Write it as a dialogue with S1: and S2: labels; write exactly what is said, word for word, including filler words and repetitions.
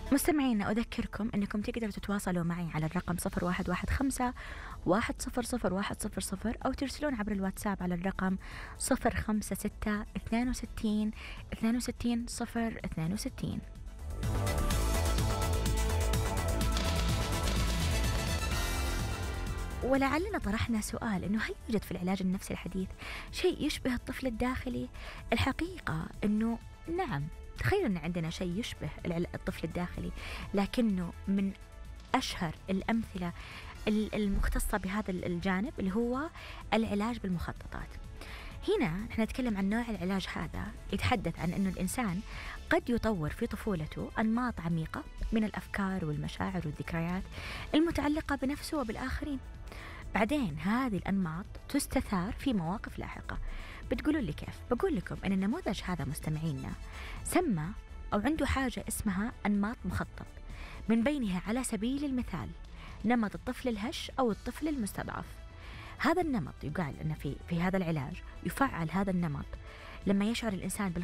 S1: مستمعينا أذكركم أنكم تقدروا تتواصلوا معي على الرقم صفر واحد واحد خمسة واحد صفر صفر واحد صفر صفر، أو ترسلون عبر الواتساب على الرقم صفر خمسة ستة اثنين وستين اثنين وستين صفر اثنين وستين. ولعلنا طرحنا سؤال أنه هل يوجد في العلاج النفسي الحديث شيء يشبه الطفل الداخلي؟ الحقيقة أنه نعم، تخيلوا أن عندنا شيء يشبه الطفل الداخلي، لكنه من أشهر الأمثلة المختصة بهذا الجانب اللي هو العلاج بالمخططات. هنا نحن نتكلم عن نوع العلاج هذا يتحدث عن أنه الإنسان قد يطور في طفولته أنماط عميقة من الأفكار والمشاعر والذكريات المتعلقة بنفسه وبالآخرين. بعدين هذه الأنماط تستثار في مواقف لاحقة. بتقولوا لي كيف؟ بقول لكم أن النموذج هذا مستمعينا سمى أو عنده حاجة اسمها أنماط مخطط، من بينها على سبيل المثال نمط الطفل الهش أو الطفل المستضعف. هذا النمط يقال أن في في هذا العلاج يفعل هذا النمط لما يشعر الإنسان